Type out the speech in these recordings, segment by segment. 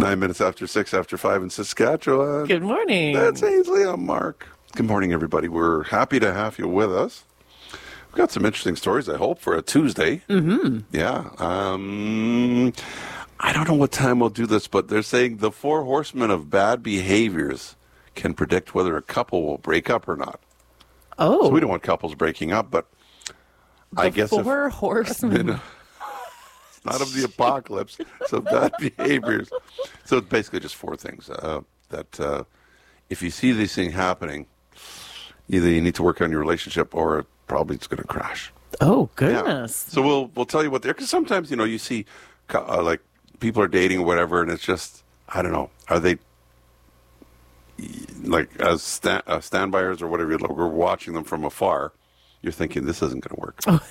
9 minutes after 6 after 5 in Saskatchewan. Good morning. That's Ainsley. I'm Mark. Good morning, everybody. We're happy to have you with us. We've got some interesting stories, I hope, for a Tuesday. Mm-hmm. Yeah. I don't know what time we'll do this, but they're saying the 4 horsemen of bad behaviors can predict whether a couple will break up or not. Oh. So we don't want couples breaking up, but I guess Four horsemen. Not of the apocalypse, so bad behaviors. So it's basically just 4 things that if you see these things happening, either you need to work on your relationship or probably it's going to crash. Oh, goodness. Yeah. So we'll tell you what they're, because sometimes, you see like people are dating or whatever, and it's just, I don't know, are they like as stand-byers or whatever, we're watching them from afar, you're thinking this isn't going to work. Oh.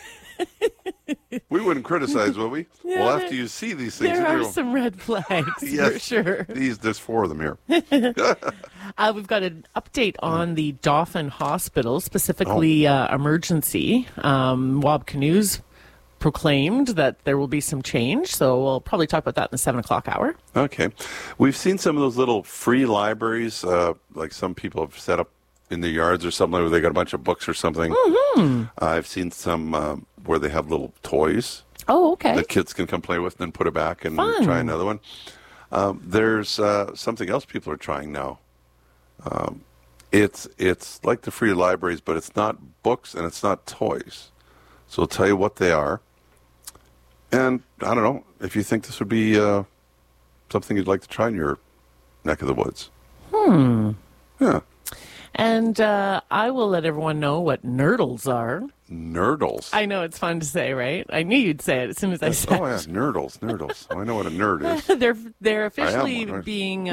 We wouldn't criticize, will we? Yeah, well, after you see these things, there are some red flags, yes, for sure. There's 4 of them here. We've got an update on the Dauphin Hospital, specifically emergency. Wab Canoes proclaimed that there will be some change, so we'll probably talk about that in the 7 o'clock hour. Okay. We've seen some of those little free libraries, like some people have set up in their yards or something, where they got a bunch of books or something. Mm-hmm. I've seen some where they have little toys. Oh, okay. That kids can come play with and then put it back and try another one. There's something else people are trying now. It's like the free libraries, but it's not books and it's not toys. So I'll tell you what they are. And I don't know if you think this would be something you'd like to try in your neck of the woods. Yeah. And I will let everyone know what nurdles are. Nurdles? I know, it's fun to say, right? I knew you'd say it as soon as I said it. Oh, yeah, nurdles. Oh, I know what a nerd is. They're officially being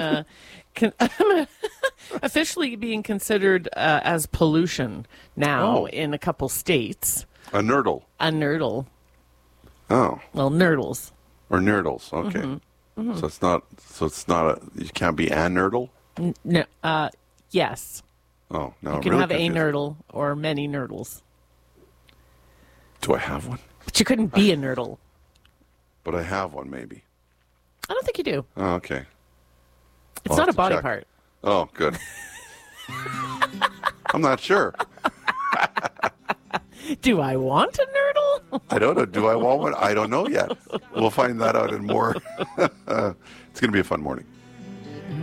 officially being considered as pollution now in a couple states. A nurdle? A nurdle. Oh. Well, nurdles. Or nurdles, okay. Mm-hmm. Mm-hmm. So it's not you can't be a nurdle? No, yes. Oh, no. You can have a nurdle or many nurdles. Do I have one? But you couldn't be a nurdle. But I have one, maybe. I don't think you do. Oh, okay. It's not a body part. Oh, good. I'm not sure. Do I want a nurdle? I don't know. Do I want one? I don't know yet. We'll find that out in more. It's going to be a fun morning.